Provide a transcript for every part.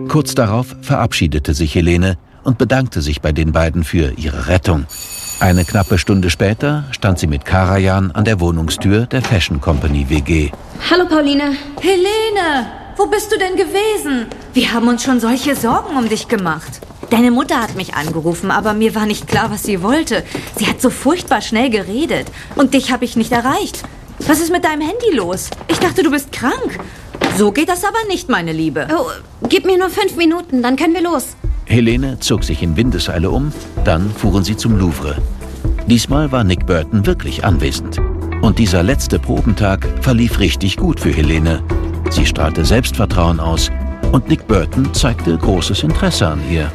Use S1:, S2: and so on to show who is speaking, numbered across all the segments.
S1: Kurz darauf verabschiedete sich Helene und bedankte sich bei den beiden für ihre Rettung. Eine knappe Stunde später stand sie mit Karajan an der Wohnungstür der Fashion Company WG.
S2: Hallo, Pauline.
S3: Helene, wo bist du denn gewesen? Wir haben uns schon solche Sorgen um dich gemacht. Deine Mutter hat mich angerufen, aber mir war nicht klar, was sie wollte. Sie hat so furchtbar schnell geredet und dich habe ich nicht erreicht. Was ist mit deinem Handy los? Ich dachte, du bist krank. So geht das aber nicht, meine Liebe.
S2: Oh, gib mir nur 5 Minuten, dann können wir los.
S1: Helene zog sich in Windeseile um, dann fuhren sie zum Louvre. Diesmal war Nick Burton wirklich anwesend. Und dieser letzte Probentag verlief richtig gut für Helene. Sie strahlte Selbstvertrauen aus und Nick Burton zeigte großes Interesse an ihr.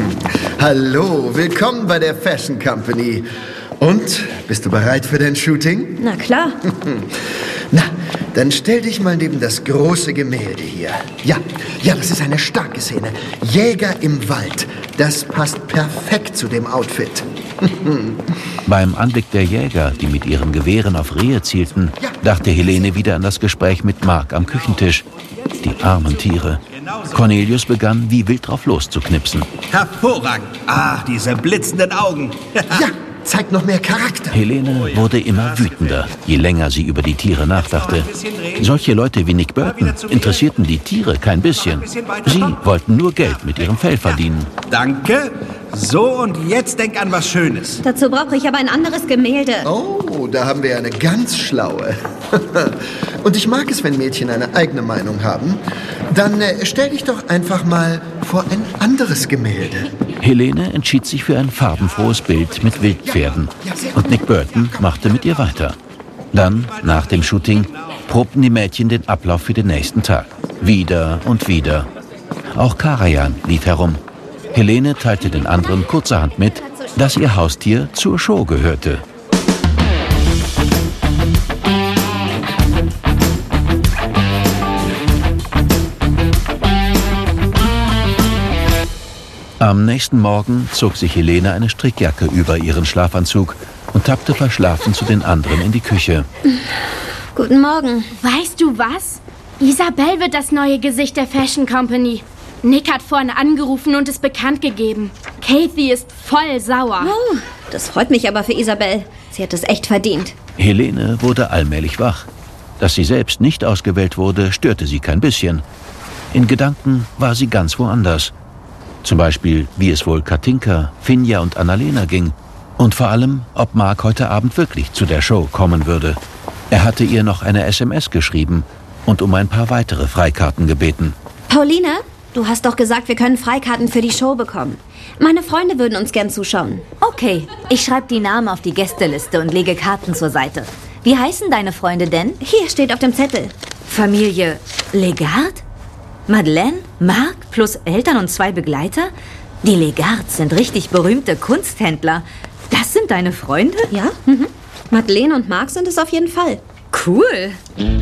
S4: Hallo, willkommen bei der Fashion Company. Und, bist du bereit für dein Shooting?
S2: Na klar.
S4: Na, dann stell dich mal neben das große Gemälde hier. Ja, das ist eine starke Szene. Jäger im Wald. Das passt perfekt zu dem Outfit.
S1: Beim Anblick der Jäger, die mit ihren Gewehren auf Rehe zielten, dachte Helene wieder an das Gespräch mit Mark am Küchentisch. Die armen Tiere. Cornelius begann, wie wild drauf loszuknipsen.
S5: Hervorragend. Ach, diese blitzenden Augen.
S4: Ja, zeigt noch mehr Charakter.
S1: Helene wurde immer wütender, je länger sie über die Tiere nachdachte. Solche Leute wie Nick Burton interessierten die Tiere kein bisschen. Sie wollten nur Geld mit ihrem Fell verdienen.
S5: Danke. So, und jetzt denk an was Schönes.
S2: Dazu brauche ich aber ein anderes Gemälde.
S4: Oh, da haben wir eine ganz schlaue. Und ich mag es, wenn Mädchen eine eigene Meinung haben. Dann stell dich doch einfach mal vor ein anderes Gemälde.
S1: Helene entschied sich für ein farbenfrohes Bild mit Wildpferden. Und Nick Burton machte mit ihr weiter. Dann, nach dem Shooting, probten die Mädchen den Ablauf für den nächsten Tag. Wieder und wieder. Auch Karajan lief herum. Helene teilte den anderen kurzerhand mit, dass ihr Haustier zur Show gehörte. Am nächsten Morgen zog sich Helene eine Strickjacke über ihren Schlafanzug und tappte verschlafen zu den anderen in die Küche.
S2: Guten Morgen.
S6: Weißt du was? Isabel wird das neue Gesicht der Fashion Company. Nick hat vorhin angerufen und es bekannt gegeben. Kathy ist voll sauer.
S2: Oh, das freut mich aber für Isabel. Sie hat es echt verdient.
S1: Helene wurde allmählich wach. Dass sie selbst nicht ausgewählt wurde, störte sie kein bisschen. In Gedanken war sie ganz woanders. Zum Beispiel, wie es wohl Katinka, Finja und Annalena ging. Und vor allem, ob Mark heute Abend wirklich zu der Show kommen würde. Er hatte ihr noch eine SMS geschrieben und um ein paar weitere Freikarten gebeten.
S2: Pauline, du hast doch gesagt, wir können Freikarten für die Show bekommen. Meine Freunde würden uns gern zuschauen.
S3: Okay, ich schreibe die Namen auf die Gästeliste und lege Karten zur Seite. Wie heißen deine Freunde denn?
S2: Hier steht auf dem Zettel.
S3: Familie Legard? Madeleine, Mark plus Eltern und 2 Begleiter? Die Legards sind richtig berühmte Kunsthändler. Das sind deine Freunde?
S2: Ja, Madeleine und Mark sind es auf jeden Fall.
S3: Cool.